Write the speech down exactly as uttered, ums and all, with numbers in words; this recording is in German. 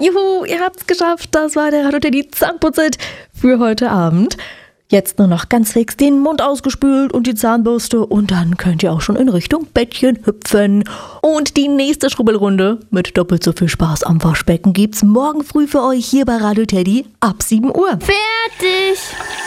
Juhu, ihr habt's geschafft. Das war der Radio Teddy Zahnputzit für heute Abend. Jetzt nur noch ganz fix den Mund ausgespült und die Zahnbürste und dann könnt ihr auch schon in Richtung Bettchen hüpfen. Und die nächste Schrubbelrunde mit doppelt so viel Spaß am Waschbecken gibt's morgen früh für euch hier bei Radio Teddy ab sieben Uhr. Fertig!